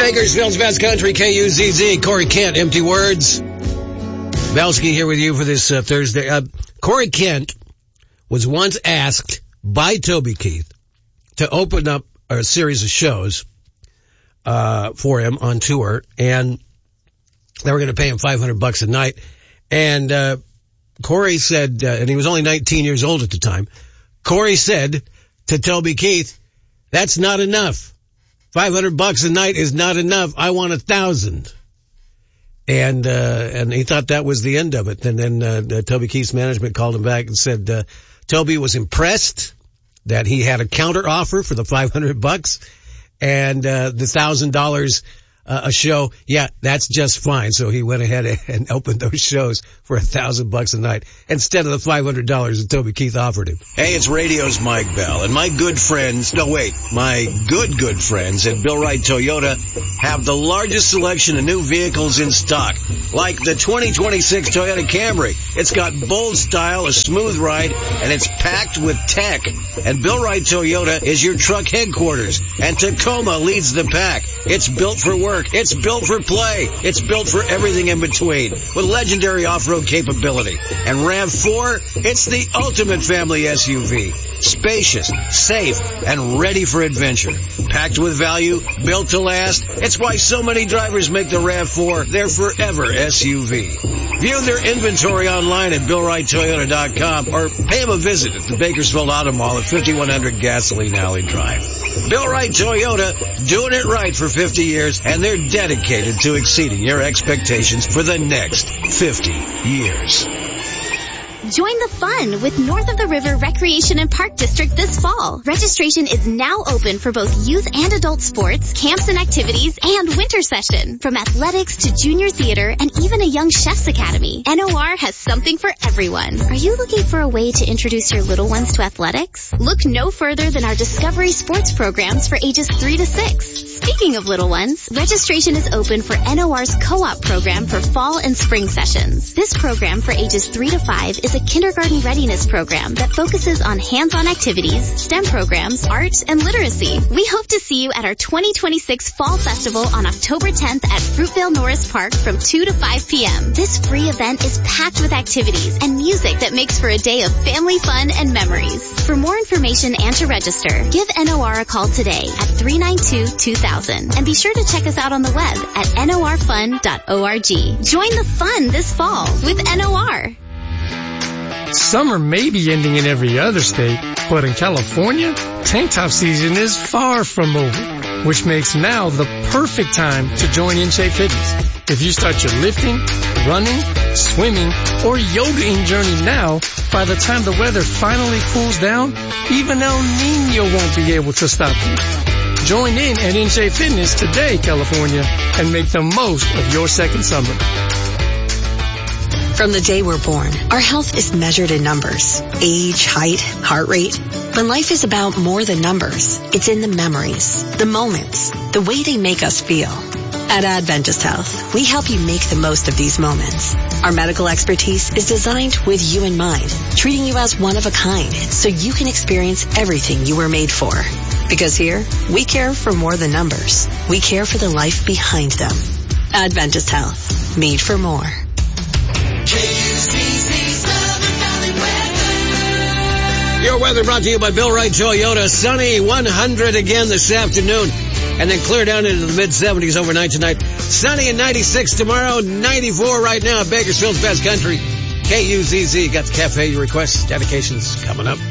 Bakersfield's Best Country, KUZZ. Corey Kent, Empty Words. Belsky here with you for this Thursday. Corey Kent was once asked by Toby Keith to open up a series of shows for him on tour, and they were going to pay him $500 a night. And Corey said, and he was only 19 years old at the time, Corey said to Toby Keith, "That's not enough. $500 a night is not enough. I want 1,000." And he thought that was the end of it. And then Toby Keith's management called him back and said Toby was impressed that he had a counter offer for the $500 and the $1,000 a show. Yeah, that's just fine. So he went ahead and opened those shows for $1,000 a night instead of the $500 that Toby Keith offered him. Hey, it's radio's Mike Bell, and my good friends at Bill Wright Toyota have the largest selection of new vehicles in stock, like the 2026 Toyota Camry. It's got bold style, a smooth ride, and it's packed with tech. And Bill Wright Toyota is your truck headquarters, and Tacoma leads the pack. It's built for work. It's built for play. It's built for everything in between, with legendary off-road capability. And RAV4, it's the ultimate family SUV. Spacious, safe, and ready for adventure. Packed with value, built to last. It's why so many drivers make the RAV4 their forever SUV. View their inventory online at BillWrightToyota.com or pay them a visit at the Bakersfield Auto Mall at 5100 Gasoline Alley Drive. Bill Wright Toyota, doing it right for 50 years, and they're dedicated to exceeding your expectations for the next 50 years. Join the fun with North of the River Recreation and Park District this fall. Registration is now open for both youth and adult sports, camps and activities, and winter session. From athletics to junior theater and even a young chef's academy, NOR has something for everyone. Are you looking for a way to introduce your little ones to athletics? Look no further than our Discovery Sports programs for ages 3 to 6. Speaking of little ones, registration is open for NOR's co-op program for fall and spring sessions. This program for ages 3 to 5 is a kindergarten readiness program that focuses on hands-on activities, STEM programs, art, and literacy. We hope to see you at our 2026 Fall Festival on October 10th at Fruitvale Norris Park from 2 to 5 p.m. This free event is packed with activities and music that makes for a day of family fun and memories. For more information and to register, give NOR a call today at 392-2000. And be sure to check us out on the web at norfun.org. Join the fun this fall with NOR. Summer may be ending in every other state, but in California, tank top season is far from over, which makes now the perfect time to join In Shape Fitness. If you start your lifting, running, swimming, or yogaing journey now, by the time the weather finally cools down, even El Nino won't be able to stop you. Join in at In Shape Fitness today, California, and make the most of your second summer. From the day we're born, our health is measured in numbers. Age, height, heart rate. But life is about more than numbers. It's in the memories, the moments, the way they make us feel. At Adventist Health, we help you make the most of these moments. Our medical expertise is designed with you in mind, treating you as one of a kind so you can experience everything you were made for. Because here, we care for more than numbers. We care for the life behind them. Adventist Health, made for more. Your weather brought to you by Bill Wright Toyota. Sunny 100 again this afternoon, and then clear down into the mid-70s overnight tonight. Sunny and 96 tomorrow, 94 right now. Bakersfield's Best Country, KUZZ. Got the cafe requests, dedications coming up.